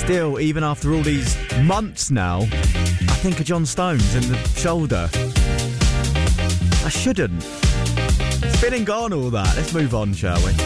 still, even after all these months now, I think of John Stones and the shoulder. I shouldn't. It's been and gone, all that. Let's move on, shall we?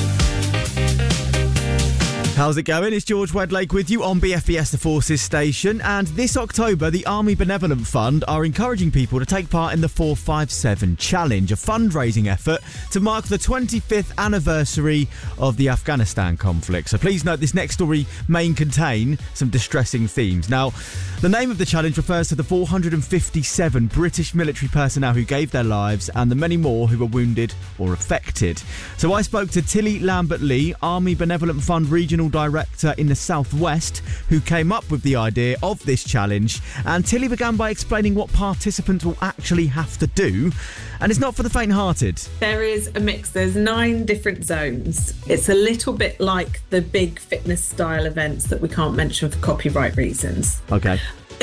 How's it going? It's George Wedlake with you on BFBS The Forces station, and this October the Army Benevolent Fund are encouraging people to take part in the 457 Challenge, a fundraising effort to mark the 25th anniversary of the Afghanistan conflict. So please note this next story may contain some distressing themes. Now, the name of the challenge refers to the 457 British military personnel who gave their lives and the many more who were wounded or affected. So I spoke to Tilly Lambert-Lee, Army Benevolent Fund Regional Director in the Southwest, who came up with the idea of this challenge. And Tilly began by explaining what participants will actually have to do. And it's not for the faint-hearted. There is a mix. There's 9 different zones. It's a little bit like the big fitness-style events that we can't mention for copyright reasons. Okay.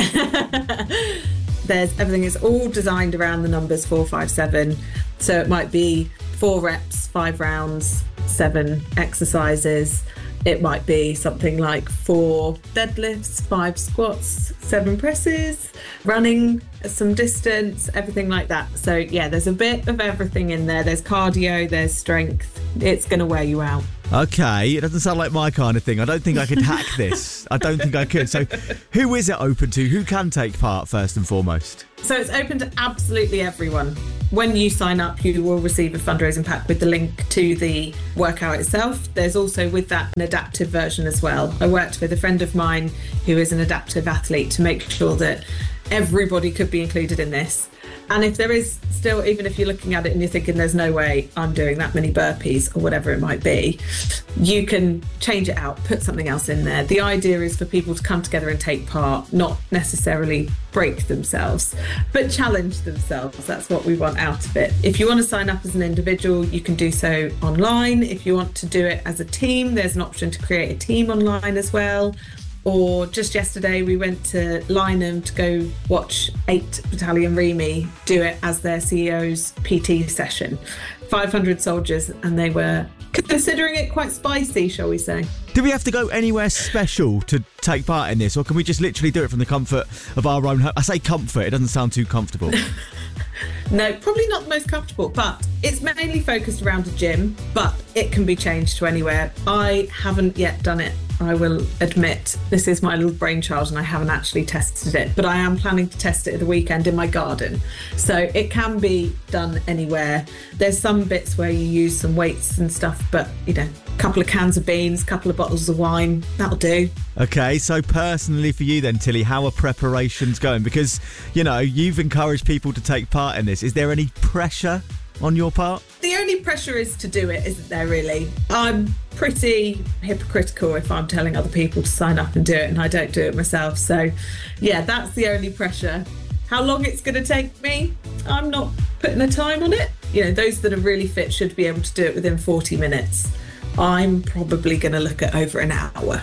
There's everything is all designed around the numbers 457. So it might be 4 reps, 5 rounds, 7 exercises. It might be something like 4 deadlifts, 5 squats, 7 presses, running some distance, everything like that. So yeah, there's a bit of everything in there. There's cardio, there's strength. It's going to wear you out. Okay, it doesn't sound like my kind of thing. I don't think I could hack this. I don't think I could. So who is it open to? Who can take part first and foremost? So it's open to absolutely everyone. When you sign up, you will receive a fundraising pack with the link to the workout itself. There's also with that an adaptive version as well. I worked with a friend of mine who is an adaptive athlete to make sure that everybody could be included in this. And if there is still, even if you're looking at it and you're thinking there's no way I'm doing that many burpees or whatever it might be, you can change it out, put something else in there. The idea is for people to come together and take part, not necessarily break themselves, but challenge themselves. That's what we want out of it. If you want to sign up as an individual, you can do so online. If you want to do it as a team, there's an option to create a team online as well. Or just yesterday, we went to Lynham to go watch 8th Battalion Remy do it as their CEO's PT session. 500 soldiers, and they were considering it quite spicy, shall we say. Do we have to go anywhere special to take part in this, or can we just literally do it from the comfort of our own home? I say comfort, it doesn't sound too comfortable. No, probably not the most comfortable, but it's mainly focused around a gym, but it can be changed to anywhere. I haven't yet done it. I will admit this is my little brainchild and I haven't actually tested it, but I am planning to test it at the weekend in my garden. So it can be done anywhere. There's some bits where you use some weights and stuff, but you know, a couple of cans of beans, a couple of bottles of wine, that'll do. Okay, so personally for you then, Tilly, how are preparations going? Because, you know, you've encouraged people to take part in this. Is there any pressure on your part? The only pressure is to do it, isn't there, really? I'm pretty hypocritical if I'm telling other people to sign up and do it and I don't do it myself. So, yeah, that's the only pressure. How long it's going to take me, I'm not putting a time on it. You know, those that are really fit should be able to do it within 40 minutes. I'm probably going to look at over an hour.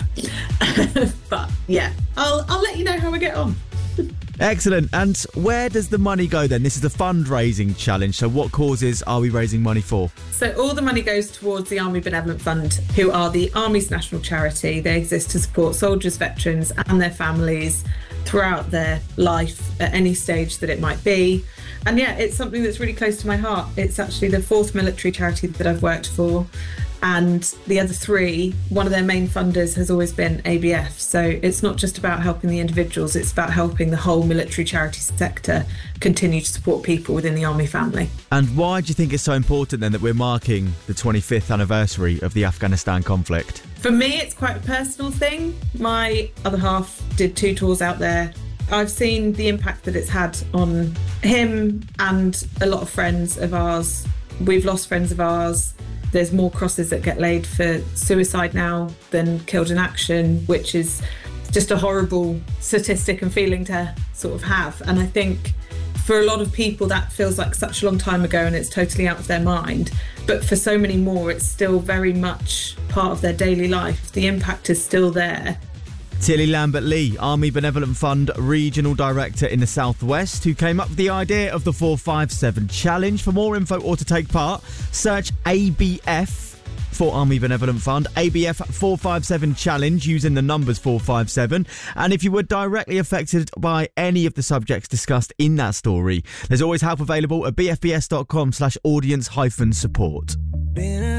But, yeah, I'll let you know how I get on. Excellent. And where does the money go then? This is a fundraising challenge. So what causes are we raising money for? So all the money goes towards the Army Benevolent Fund, who are the Army's national charity. They exist to support soldiers, veterans and their families throughout their life at any stage that it might be. And yeah, it's something that's really close to my heart. It's actually the 4th military charity that I've worked for. And the other 3, one of their main funders has always been ABF. So it's not just about helping the individuals, it's about helping the whole military charity sector continue to support people within the Army family. And why do you think it's so important then that we're marking the 25th anniversary of the Afghanistan conflict? For me, it's quite a personal thing. My other half did 2 tours out there. I've seen the impact that it's had on him and a lot of friends of ours. We've lost friends of ours. There's more crosses that get laid for suicide now than killed in action, which is just a horrible statistic and feeling to sort of have. And I think for a lot of people that feels like such a long time ago and it's totally out of their mind. But for so many more, it's still very much part of their daily life. The impact is still there. Tilly Lambert-Lee, Army Benevolent Fund Regional Director in the Southwest, who came up with the idea of the 457 Challenge. For more info or to take part, search ABF for Army Benevolent Fund, ABF 457 Challenge using the numbers 457. And if you were directly affected by any of the subjects discussed in that story, there's always help available at bfbs.com/audience-support.